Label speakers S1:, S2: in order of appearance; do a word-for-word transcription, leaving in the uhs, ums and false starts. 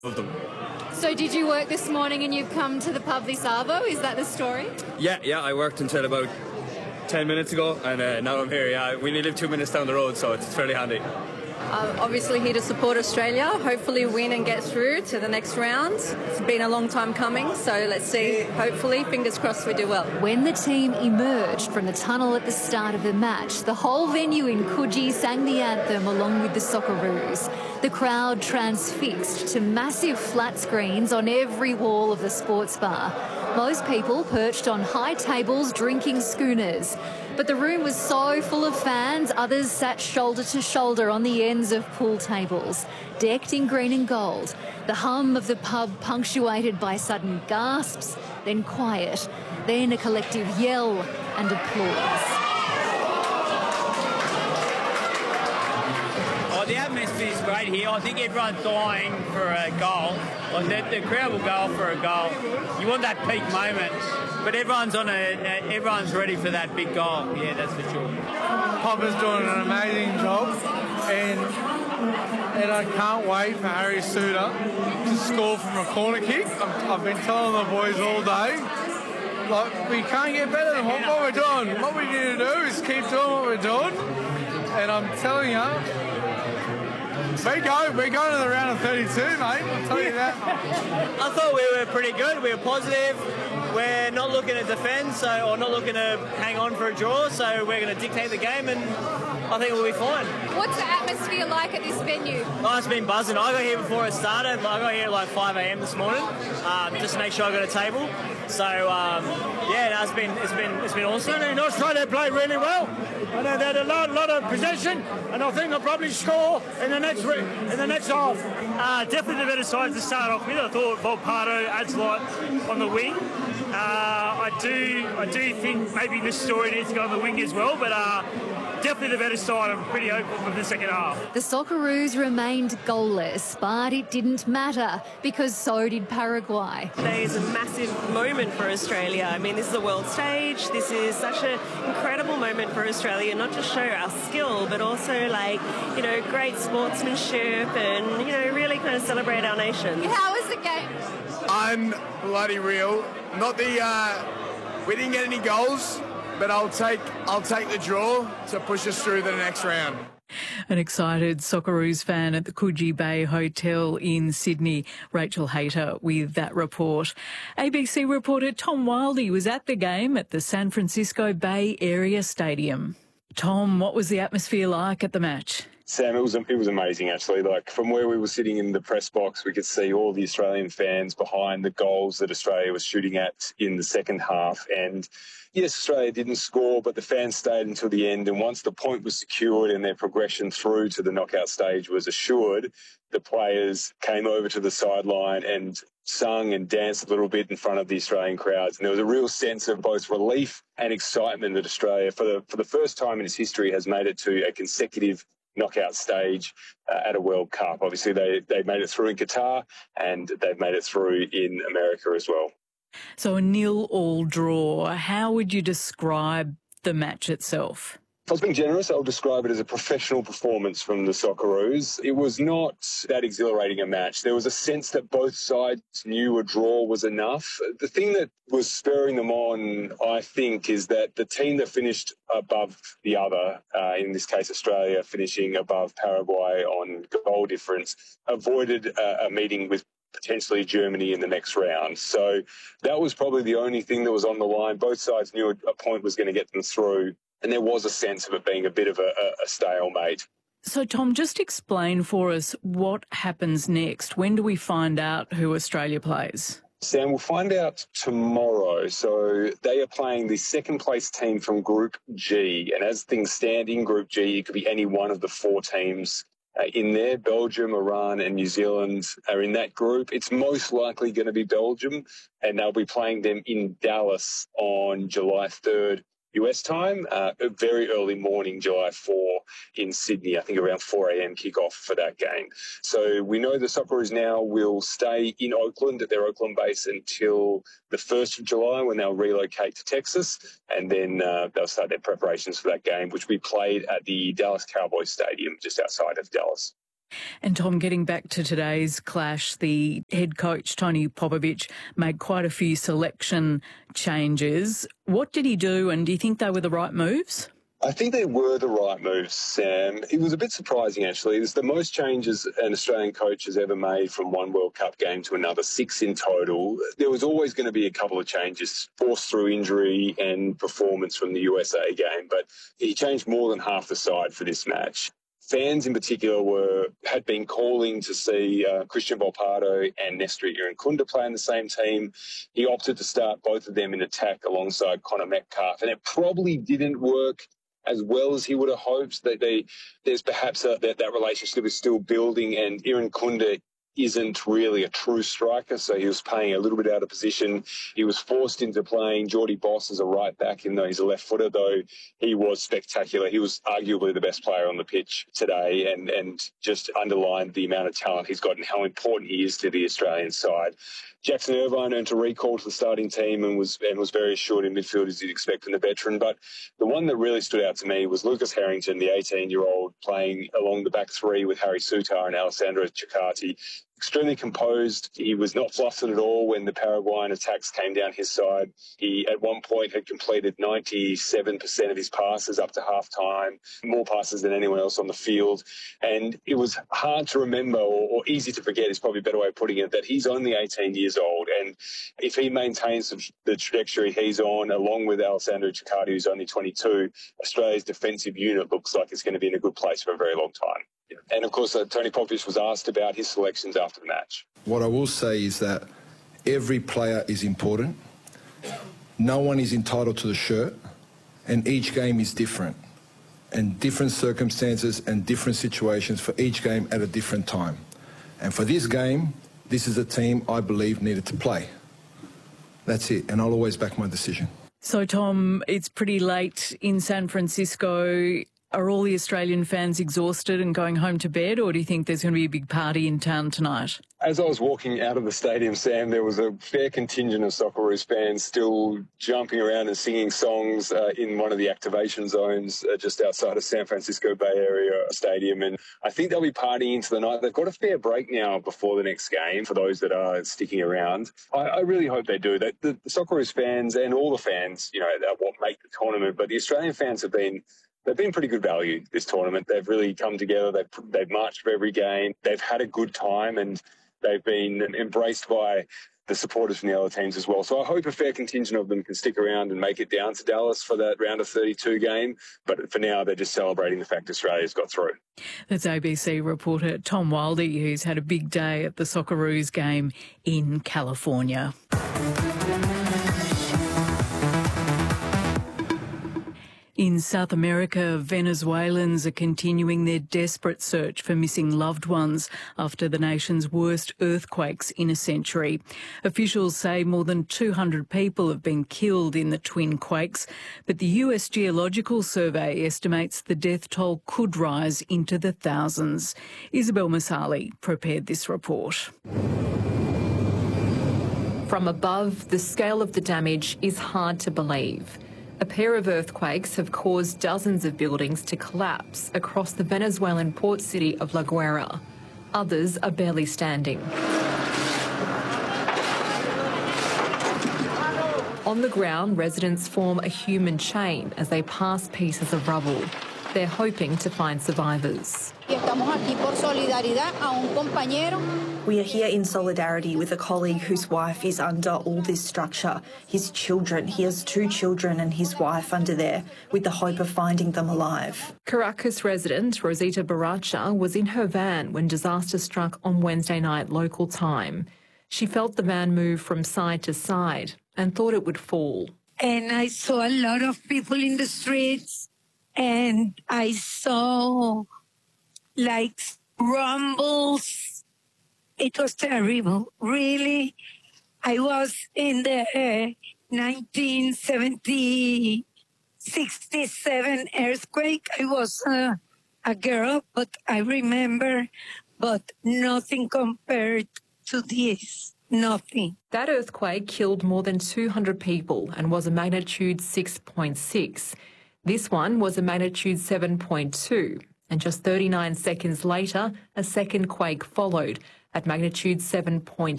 S1: of them.
S2: So did you work this morning and you've come to the pub this arvo? Is that the story?
S1: Yeah, yeah, I worked until about ten minutes ago, and uh, now I'm here. Yeah, we only live two minutes down the road, so it's fairly handy.
S3: Uh, obviously here to support Australia, hopefully win and get through to the next round. It's been a long time coming, so let's see, hopefully, fingers crossed we do well.
S2: When the team emerged from the tunnel at the start of the match, the whole venue in Coogee sang the anthem along with the Socceroos. The crowd transfixed to massive flat screens on every wall of the sports bar. Most people perched on high tables drinking schooners. But the room was so full of fans, others sat shoulder to shoulder on the ends of pool tables, decked in green and gold. The hum of the pub punctuated by sudden gasps, then quiet, then a collective yell and applause.
S4: Oh, the atmosphere is great here. I think everyone's dying for a goal. Like the, the crowd will go for a goal. You want that peak moment. But everyone's on a, everyone's ready for that big goal. Yeah, that's for sure.
S5: Popper's doing an amazing job, and and I can't wait for Harry Suter to score from a corner kick. I've, I've been telling the boys all day, like, we can't get better than what, what we're doing. What we need to do is keep doing what we're doing, and I'm telling you, we go, we're going to the round of thirty-two, mate. I'll tell you that.
S4: I thought we were pretty good. We were positive. We're not looking to defend, so or not looking to hang on for a draw, so we're going to dictate the game, and I think we'll be fine.
S2: What's the atmosphere like at this venue?
S4: Oh, it's been buzzing. I got here before it started. I got here at like five a m this morning, um, just to make sure I got a table. So um, yeah, no, it's been it's been it's been awesome.
S6: And Australia played really well. And they had a lot, lot of possession, and I think they'll probably score in the next in the next half.
S7: Uh, definitely the better side to start off with. I thought Volpato adds light on the wing. Uh, I do I do think maybe this story needs to go on the wing as well, but uh, definitely the better side. I'm pretty hopeful for the second half.
S2: The Socceroos remained goalless, but it didn't matter because so did Paraguay.
S8: Today is a massive moment for Australia. I mean, this is a world stage. This is such an incredible moment for Australia, not just show our skill, but also, like, you know, great sportsmanship and, you know, really kind of celebrate our nation.
S2: How was the game?
S9: I'm bloody real. Not the, uh, we didn't get any goals, but I'll take I'll take the draw to push us through the next round.
S10: An excited Socceroos fan at the Coogee Bay Hotel in Sydney, Rachel Hayter, with that report. A B C reporter Tom Wildey was at the game at the San Francisco Bay Area Stadium. Tom, what was the atmosphere like at the match?
S11: Sam, it was it was amazing, actually. Like, from where we were sitting in the press box, we could see all the Australian fans behind the goals that Australia was shooting at in the second half. And yes, Australia didn't score, but the fans stayed until the end. And once the point was secured and their progression through to the knockout stage was assured, the players came over to the sideline and sung and danced a little bit in front of the Australian crowds. And there was a real sense of both relief and excitement that Australia, for the for the first time in its history, has made it to a consecutive knockout stage uh, at a World Cup. Obviously, they, they made it through in Qatar, and they've made it through in America as well.
S10: So a nil-all draw. How would you describe the match itself?
S11: If I was being generous, I'll describe it as a professional performance from the Socceroos. It was not that exhilarating a match. There was a sense that both sides knew a draw was enough. The thing that was spurring them on, I think, is that the team that finished above the other, uh, in this case Australia finishing above Paraguay on goal difference, avoided a, a meeting with potentially Germany in the next round. So that was probably the only thing that was on the line. Both sides knew a point was going to get them through, and there was a sense of it being a bit of a, a stalemate.
S10: So, Tom, just explain for us what happens next. When do we find out who Australia plays?
S11: Sam, we'll find out tomorrow. So they are playing the second-place team from Group G, and as things stand in Group G, it could be any one of the four teams Uh, in there. Belgium, Iran and New Zealand are in that group. It's most likely going to be Belgium, and they'll be playing them in Dallas on July third U S time, uh, a very early morning, July fourth in Sydney, I think around four a m kickoff for that game. So we know the Socceroos now will stay in Oakland at their Oakland base until the first of July, when they'll relocate to Texas, and then uh, they'll start their preparations for that game, which will be played at the Dallas Cowboys Stadium just outside of Dallas.
S10: And Tom, getting back to today's clash, the head coach, Tony Popovic, made quite a few selection changes. What did he do, and do you think they were the right moves?
S11: I think they were the right moves, Sam. It was a bit surprising, actually. It's the most changes an Australian coach has ever made from one World Cup game to another, six in total. There was always going to be a couple of changes, forced through injury and performance from the U S A game, but he changed more than half the side for this match. Fans in particular were had been calling to see uh, Christian Volpato and Nestor Irankunda play in the same team. He opted to start both of them in attack alongside Connor Metcalfe, and it probably didn't work as well as he would have hoped. That they, there's perhaps a, that that relationship is still building, and Irankunda isn't really a true striker, so he was playing a little bit out of position. He was forced into playing Geordie Boss as a right back, even though he's a left footer, though he was spectacular. He was arguably the best player on the pitch today, and, and just underlined the amount of talent he's got and how important he is to the Australian side. Jackson Irvine earned a recall to the starting team and was and was very assured in midfield, as you'd expect from the veteran. But the one that really stood out to me was Lucas Harrington, the eighteen-year-old, playing along the back three with Harry Sutar and Alessandro Ciccati. Extremely composed. He was not flustered at all when the Paraguayan attacks came down his side. He, at one point, had completed ninety-seven percent of his passes up to half-time, more passes than anyone else on the field. And it was hard to remember, or, or easy to forget is probably a better way of putting it, that he's only eighteen years old. And if he maintains the trajectory he's on, along with Alessandro Ciccati, who's only twenty-two, Australia's defensive unit looks like it's going to be in a good place for a very long time. And, of course, uh, Tony Popovic was asked about his selections after the match.
S12: What I will say is that every player is important. No one is entitled to the shirt, and each game is different, and different circumstances and different situations for each game at a different time. And for this game, this is a team I believe needed to play. That's it, and I'll always back my decision.
S10: So, Tom, it's pretty late in San Francisco. Are all the Australian fans exhausted and going home to bed, or do you think there's going to be a big party in town tonight?
S11: As I was walking out of the stadium, Sam, there was a fair contingent of Socceroos fans still jumping around and singing songs uh, in one of the activation zones uh, just outside of San Francisco Bay Area Stadium. And I think they'll be partying into the night. They've got a fair break now before the next game for those that are sticking around. I, I really hope they do. That the, the Socceroos fans and all the fans, you know, that what make the tournament, but the Australian fans have been They've been pretty good value this tournament. They've really come together. They've, they've marched for every game. They've had a good time, and they've been embraced by the supporters from the other teams as well. So I hope a fair contingent of them can stick around and make it down to Dallas for that round of thirty-two game. But for now, they're just celebrating the fact Australia's got through.
S10: That's A B C reporter Tom Wildey, who's had a big day at the Socceroos game in California. In South America, Venezuelans are continuing their desperate search for missing loved ones after the nation's worst earthquakes in a century. Officials say more than two hundred people have been killed in the twin quakes, but the U S Geological Survey estimates the death toll could rise into the thousands. Isabel Masali prepared this report.
S13: From above, the scale of the damage is hard to believe. A pair of earthquakes have caused dozens of buildings to collapse across the Venezuelan port city of La Guaira. Others are barely standing. On the ground, residents form a human chain as they pass pieces of rubble. They're hoping to find survivors.
S14: We
S15: are here in solidarity with a colleague whose wife is under all this structure. His children, he has two children and his wife under there, with the hope of finding them alive.
S13: Caracas resident Rosita Baracha was in her van when disaster struck on Wednesday night local time. She felt the van move from side to side and thought it would fall.
S14: And I saw a lot of people in the streets, and I saw like rumbles. It was terrible, really. I was in the uh, nineteen seventy, sixty-seven earthquake. I was uh, a girl, but I remember, but nothing compared to this, nothing.
S13: That earthquake killed more than two hundred people and was a magnitude six point six. This one was a magnitude seven point two. And just thirty-nine seconds later, a second quake followed at magnitude seven point